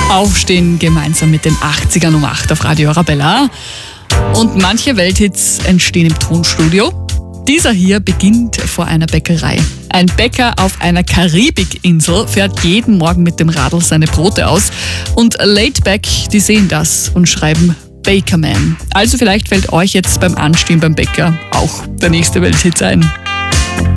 Aufstehen gemeinsam mit den 80ern um 8 auf Radio Arabella. Und manche Welthits entstehen im Tonstudio. Dieser hier beginnt vor einer Bäckerei. Ein Bäcker auf einer Karibikinsel fährt jeden Morgen mit dem Radl seine Brote aus. Und Laidback, die sehen das und schreiben Bakerman. Also vielleicht fällt euch jetzt beim Anstehen beim Bäcker auch der nächste Welthit ein.